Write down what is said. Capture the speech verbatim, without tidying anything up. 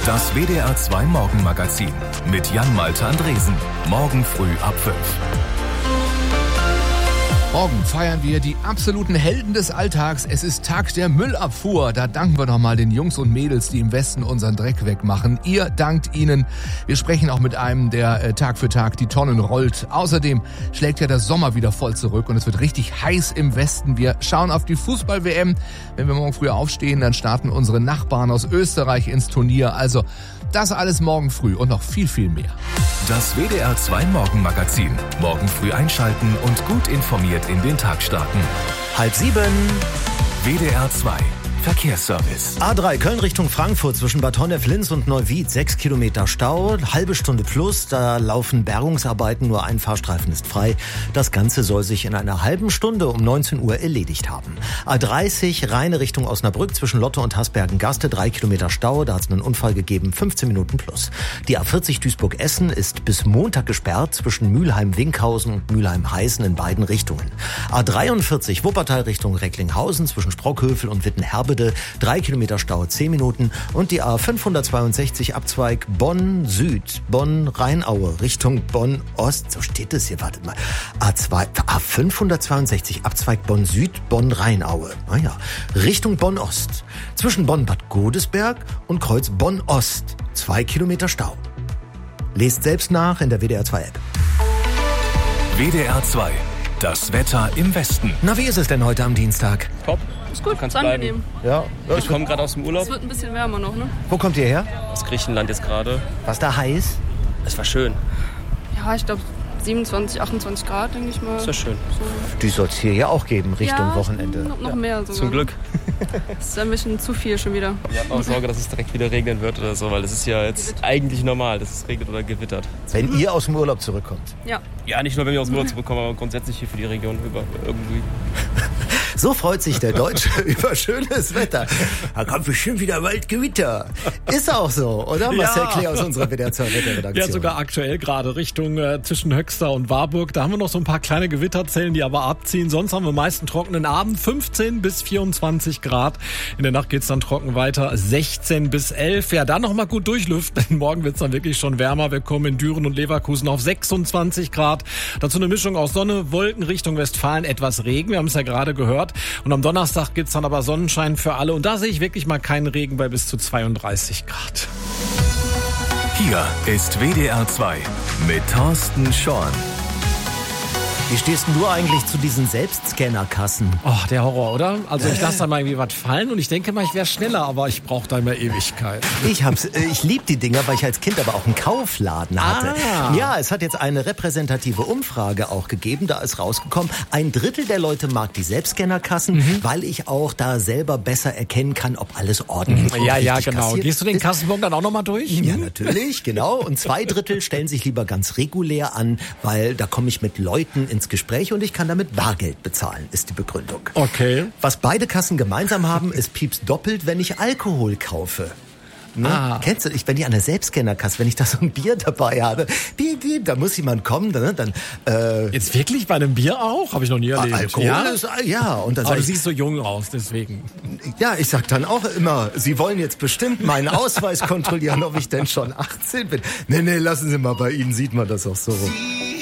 Das W D R zwei Morgenmagazin mit Jan-Malte Andresen. Morgen früh ab fünf. Morgen feiern wir die absoluten Helden des Alltags. Es ist Tag der Müllabfuhr. Da danken wir nochmal den Jungs und Mädels, die im Westen unseren Dreck wegmachen. Ihr dankt ihnen. Wir sprechen auch mit einem, der äh, Tag für Tag die Tonnen rollt. Außerdem schlägt ja der Sommer wieder voll zurück und es wird richtig heiß im Westen. Wir schauen auf die Fußball-W M. Wenn wir morgen früh aufstehen, dann starten unsere Nachbarn aus Österreich ins Turnier. Also das alles morgen früh und noch viel, viel mehr. Das W D R zwei Morgenmagazin. Morgen früh einschalten und gut informiert in den Tag starten. Halb sieben. W D R zwei Verkehrsservice. A drei Köln Richtung Frankfurt zwischen Bad Honnef-Linz und Neuwied. Sechs Kilometer Stau, halbe Stunde plus. Da laufen Bergungsarbeiten, nur ein Fahrstreifen ist frei. Das Ganze soll sich in einer halben Stunde um neunzehn Uhr erledigt haben. A dreißig Rheine Richtung Osnabrück zwischen Lotte und Hasbergen-Gaste. Drei Kilometer Stau, da hat es einen Unfall gegeben. fünfzehn Minuten plus. Die A vierzig Duisburg-Essen ist bis Montag gesperrt zwischen Mülheim-Winkhausen und Mülheim-Heißen in beiden Richtungen. A dreiundvierzig Wuppertal Richtung Recklinghausen zwischen Sprockhövel und Wittenherbede. Drei Kilometer Stau, zehn Minuten. Und die A fünfhundertzweiundsechzig Abzweig Bonn-Süd, Bonn-Rheinaue Richtung Bonn-Ost. So steht es hier, wartet mal. A zwei, A fünfhundertzweiundsechzig Abzweig Bonn-Süd, Bonn-Rheinaue. Naja, Richtung Bonn-Ost. Zwischen Bonn-Bad Godesberg und Kreuz Bonn-Ost. Zwei Kilometer Stau. Lest selbst nach in der W D R zwei App. W D R zwei. Das Wetter im Westen. Na, wie ist es denn heute am Dienstag? Top. Ist gut, Kannst ist angenehm. Ja, ja Ich komme gerade aus dem Urlaub. Es wird ein bisschen wärmer noch, ne? Wo kommt ihr her? Aus Griechenland jetzt gerade. Was da heiß? Es war schön. Ja, ich glaube siebenundzwanzig, achtundzwanzig Grad, denke ich mal. Es war schön. So. Die soll es hier ja auch geben, Richtung ja, Wochenende. Noch, noch mehr sogar. Zum Glück. Das ist ein bisschen zu viel schon wieder. Ich habe auch Sorge, dass es direkt wieder regnen wird oder so, weil es ist ja jetzt eigentlich normal, dass es regnet oder gewittert. Wenn ihr aus dem Urlaub zurückkommt. Ja. Ja, nicht nur, wenn wir aus dem Urlaub zurückkommen, aber grundsätzlich hier für die Region über irgendwie. So freut sich der Deutsche über schönes Wetter. Da kommt bestimmt wieder bald Gewitter. Ist auch so, oder? Marcel Ja. Klee aus unserer W D R zwei Wetterredaktion. Ja, sogar aktuell gerade Richtung äh, zwischen Höxter und Warburg. Da haben wir noch so ein paar kleine Gewitterzellen, die aber abziehen. Sonst haben wir meist einen trockenen Abend, fünfzehn bis vierundzwanzig Grad. In der Nacht geht's dann trocken weiter, sechzehn bis elf. Ja, dann noch mal gut durchlüften, denn morgen wird's dann wirklich schon wärmer. Wir kommen in Düren und Leverkusen auf sechsundzwanzig Grad. Dazu eine Mischung aus Sonne, Wolken Richtung Westfalen, etwas Regen. Wir haben es ja gerade gehört. Und am Donnerstag gibt's dann aber Sonnenschein für alle. Und da sehe ich wirklich mal keinen Regen bei bis zu zweiunddreißig Grad. Hier ist W D R zwei mit Thorsten Schorn. Wie stehst denn du eigentlich zu diesen Selbstscannerkassen? Oh, der Horror, oder? Also ich lasse da mal irgendwie was fallen und ich denke mal, ich wäre schneller, aber ich brauche da immer Ewigkeit. Ich hab's, äh, ich lieb die Dinger, weil ich als Kind aber auch einen Kaufladen hatte. Ah. Ja, es hat jetzt eine repräsentative Umfrage auch gegeben, da ist rausgekommen, ein Drittel der Leute mag die Selbstscannerkassen, mhm. weil ich auch da selber besser erkennen kann, ob alles ordentlich und Ja, ja, richtig genau. kassiert Gehst du den ist. Kassenbon dann auch nochmal durch? Ja, natürlich, genau. Und zwei Drittel stellen sich lieber ganz regulär an, weil da komme ich mit Leuten ins Gespräch und ich kann damit Bargeld bezahlen, ist die Begründung. Okay. Was beide Kassen gemeinsam haben, ist pieps doppelt, wenn ich Alkohol kaufe. Ne? Ah. Kennst du, ich, wenn ich an der Selbstscannerkasse, wenn ich da so ein Bier dabei habe, piep, piep, da muss jemand kommen, dann, dann äh, Jetzt wirklich bei einem Bier auch? Habe ich noch nie erlebt. Alkohol ja? ist, ja. Und dann Aber sag du ich, siehst so jung aus, deswegen. ja, ich sag dann auch immer, Sie wollen jetzt bestimmt meinen Ausweis kontrollieren, ob ich denn schon achtzehn bin. Nee, nee, lassen Sie mal, bei Ihnen sieht man das auch so.